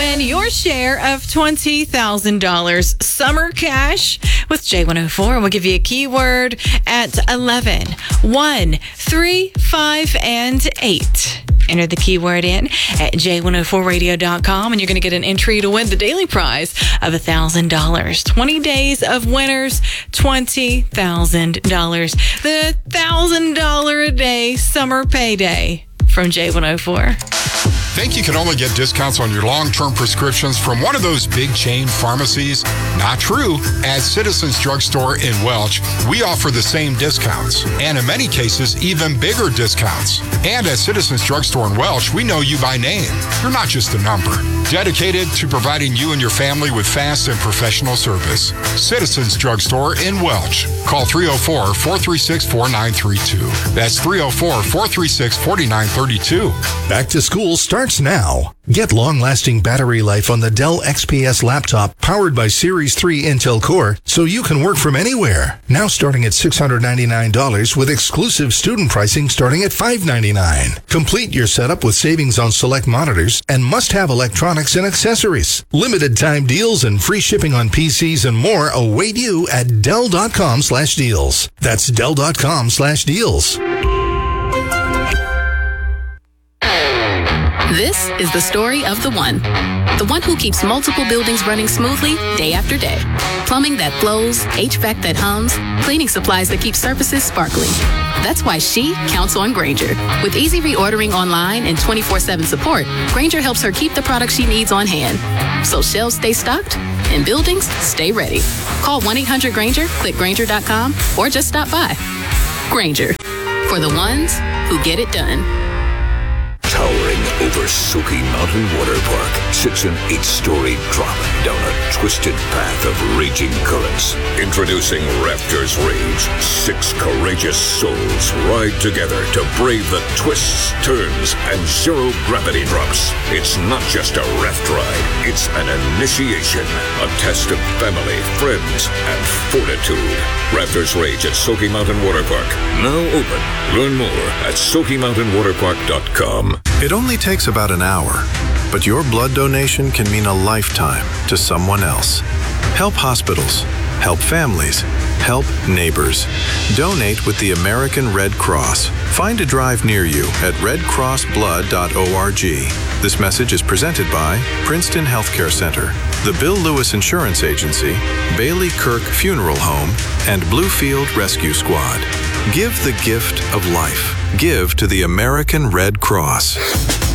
Win your share of $20,000 summer cash with J104. We'll give you a keyword at 11, 1, 3, 5, and 8. Enter the keyword in at j104radio.com, and you're going to get an entry to win the daily prize of $1,000. 20 days of winners, $20,000. The $1,000 a day summer payday from J104. Think you can only get discounts on your long-term prescriptions from one of those big chain pharmacies? Not true. At Citizens Drugstore in Welch, we offer the same discounts, and in many cases, even bigger discounts. And at Citizens Drugstore in Welch, we know you by name. You're not just a number. Dedicated to providing you and your family with fast and professional service. Citizens Drugstore in Welch. Call 304-436-4932. That's 304-436-4932. Back to school starts now. Get long-lasting battery life on the Dell XPS laptop powered by Series 3 Intel Core so you can work from anywhere. Now starting at $699 with exclusive student pricing starting at $599. Complete your setup with savings on select monitors and must-have electronics and accessories. Limited time deals and free shipping on PCs and more await you at Dell.com/deals. That's Dell.com/deals. This is the story of the one who keeps multiple buildings running smoothly day after day. Plumbing that flows, HVAC that hums, cleaning supplies that keep surfaces sparkling. That's why she counts on Grainger. With easy reordering online and 24/7 support, Grainger helps her keep the products she needs on hand. So shelves stay stocked and buildings stay ready. Call 1-800-GRAINGER, click Grainger.com, or just stop by. Grainger, for the ones who get it done. Towering over Soaky Mountain Water Park sits an 8-story drop down a twisted path of raging currents. Introducing Raptors Rage. 6 courageous souls ride together to brave the twists, turns, and zero-gravity drops. It's not just a raft ride. It's an initiation. A test of family, friends, and fortitude. Raptors Rage at Soaky Mountain Water Park. Now open. Learn more at SoakyMountainWaterPark.com. It only takes about an hour, but your blood donation can mean a lifetime to someone else. Help hospitals, help families, help neighbors. Donate with the American Red Cross. Find a drive near you at redcrossblood.org. This message is presented by Princeton Healthcare Center, the Bill Lewis Insurance Agency, Bailey Kirk Funeral Home, and Bluefield Rescue Squad. Give the gift of life. Give to the American Red Cross.